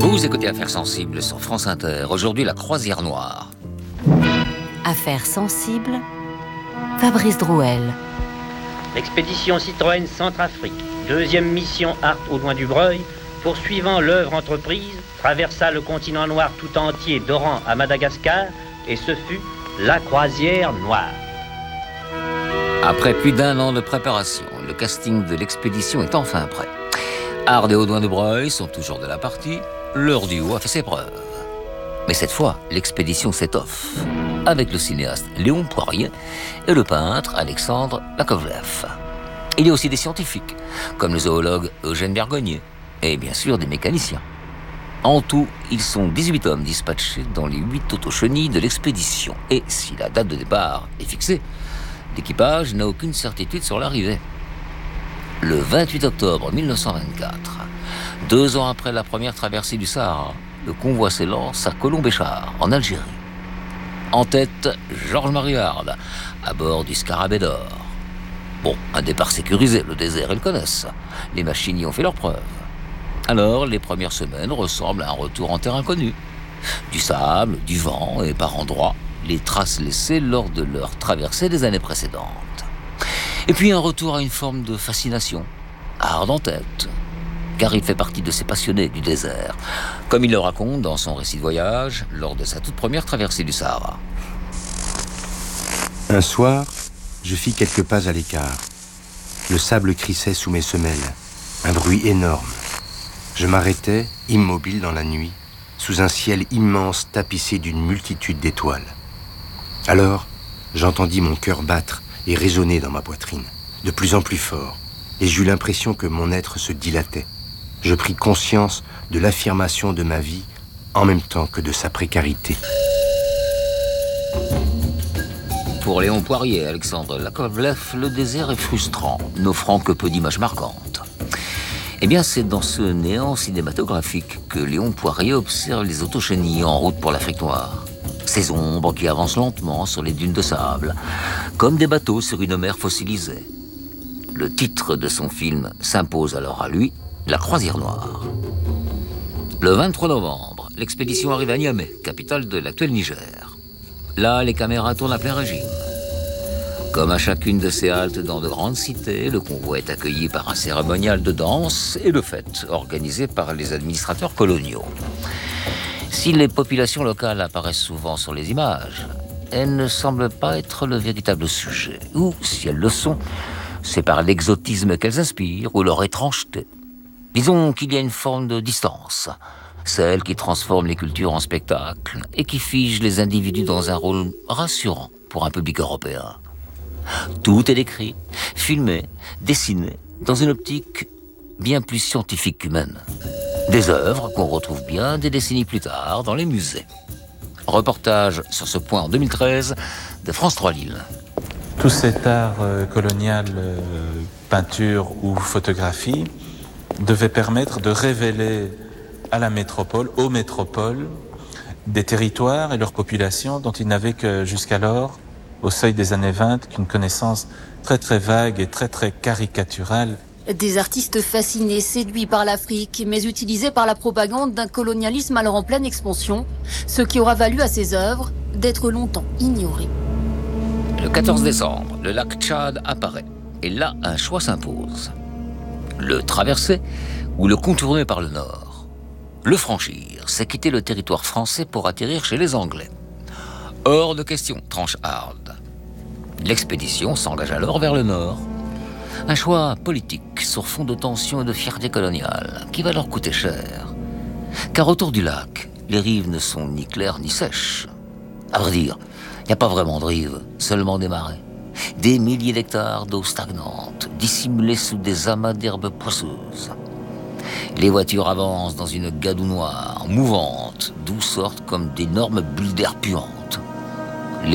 Vous écoutez Affaires sensibles sur France Inter. Aujourd'hui, la croisière noire. Affaires sensibles, Fabrice Drouel. L'expédition Citroën Centrafrique, deuxième mission Art au loin du Breuil, poursuivant l'œuvre entreprise, traversa le continent noir tout entier d'Oran à Madagascar, et ce fut la croisière noire. Après plus d'un an de préparation, le casting de l'expédition est enfin prêt. Ard et Audouin de Breuil sont toujours de la partie, leur duo a fait ses preuves. Mais cette fois, l'expédition s'étoffe, avec le cinéaste Léon Poirier et le peintre Alexandre Yakovlev. Il y a aussi des scientifiques, comme le zoologue Eugène Bergonnier, et bien sûr des mécaniciens. En tout, ils sont 18 hommes dispatchés dans les 8 autochenilles de l'expédition. Et si la date de départ est fixée, l'équipage n'a aucune certitude sur l'arrivée. Le 28 octobre 1924, 2 ans après la première traversée du Sahara, le convoi s'élance à Colombéchar, en Algérie. En tête, Georges-Marie Hard, à bord du Scarabée d'Or. Bon, un départ sécurisé, le désert, ils le connaissent. Les machines y ont fait leurs preuves. Alors, les premières semaines ressemblent à un retour en terre inconnue. Du sable, du vent et par endroits, les traces laissées lors de leur traversée des années précédentes. Et puis un retour à une forme de fascination, Hard en tête, car il fait partie de ces passionnés du désert, comme il le raconte dans son récit de voyage lors de sa toute première traversée du Sahara. Un soir, je fis quelques pas à l'écart. Le sable crissait sous mes semelles, un bruit énorme. Je m'arrêtais, immobile dans la nuit, sous un ciel immense tapissé d'une multitude d'étoiles. Alors, j'entendis mon cœur battre et résonner dans ma poitrine, de plus en plus fort, et j'eus l'impression que mon être se dilatait. Je pris conscience de l'affirmation de ma vie en même temps que de sa précarité. Pour Léon Poirier et Alexandre Yakovlev, le désert est frustrant, n'offrant que peu d'images marquantes. Eh bien, c'est dans ce néant cinématographique que Léon Poirier observe les autochenilles en route pour l'Afrique noire. Ces ombres qui avancent lentement sur les dunes de sable, comme des bateaux sur une mer fossilisée. Le titre de son film s'impose alors à lui, La croisière noire. Le 23 novembre, l'expédition arrive à Niamey, capitale de l'actuel Niger. Là, les caméras tournent à plein régime. Comme à chacune de ces haltes dans de grandes cités, le convoi est accueilli par un cérémonial de danse et de fête organisé par les administrateurs coloniaux. Si les populations locales apparaissent souvent sur les images, elles ne semblent pas être le véritable sujet. Ou, si elles le sont, c'est par l'exotisme qu'elles inspirent ou leur étrangeté. Disons qu'il y a une forme de distance, celle qui transforme les cultures en spectacle et qui fige les individus dans un rôle rassurant pour un public européen. Tout est décrit, filmé, dessiné, dans une optique bien plus scientifique qu'humaine. Des œuvres qu'on retrouve bien des décennies plus tard dans les musées. Reportage sur ce point en 2013 de France 3 Lille. Tout cet art colonial, peinture ou photographie, devait permettre de révéler à la métropole, aux métropoles, des territoires et leurs populations dont ils n'avaient que jusqu'alors, au seuil des années 20, qu'une connaissance très très vague et très très caricaturale. Des artistes fascinés, séduits par l'Afrique, mais utilisés par la propagande d'un colonialisme alors en pleine expansion, ce qui aura valu à ces œuvres d'être longtemps ignorées. Le 14 décembre, le lac Tchad apparaît. Et là, un choix s'impose. Le traverser ou le contourner par le nord. Le franchir, c'est quitter le territoire français pour atterrir chez les Anglais. Hors de question, tranche Hard. L'expédition s'engage alors vers le nord. Un choix politique sur fond de tension et de fierté coloniale qui va leur coûter cher. Car autour du lac, les rives ne sont ni claires ni sèches. À vrai dire, il n'y a pas vraiment de rives, seulement des marais. Des milliers d'hectares d'eau stagnante, dissimulés sous des amas d'herbes poisseuses. Les voitures avancent dans une gadoue noire, mouvante, d'où sortent comme d'énormes bulles d'air puantes.